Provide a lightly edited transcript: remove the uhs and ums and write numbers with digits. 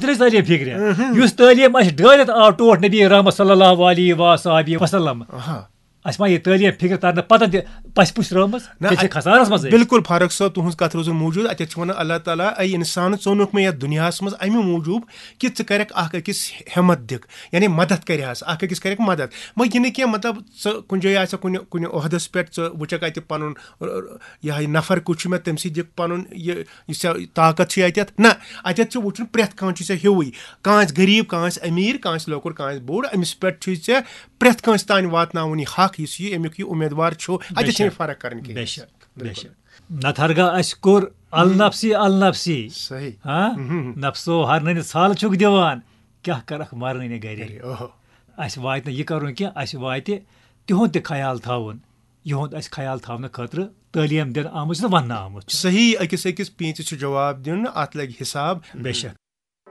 खतर तालीम फिक्र युस तालीम डालित आव टोट नबी रहमत सल्लल्लाहु अलैहि वसल्लम अस मा ये तालीम फिक्र तरन पता पस पुश रमस खसारस मज बिल्कुल फारूक साहब तुहस कथ रोज मौजूद अत वन अल्लाह ताला ऐ इंसान चोनुक मे दुनिया मज अमे मूजूब कि करक अकिस हिम्मत दिक यानी मदद करहस अकिस करक मदद मगर यह क्या मतलब कुन जाय कुन ओहदस पे वुचक अत पन यह नफर कुछ मे तम दिक पन ताकत अत ना अत वुचन प्रेथ कह हिवई कह गरीब कह अमीर कह लकुर कह बोड़ अमिस पे प्रेथ कह तान वातन हक यह अमुक उम्मीदवार अत फर्क कर नथरगा अस कोर अल नफ्सी सही नफ्सो हरन साल चुक दिवान क्या कर मरन गर अस वात यह कर अस वात तिहुंद तह ख्याल थवन युंद अस ख्याल थवन खतर तालीम दिन आमुत वन आमुत सही अकिस पीच जवाब दिन अत लग हिसाब बेशक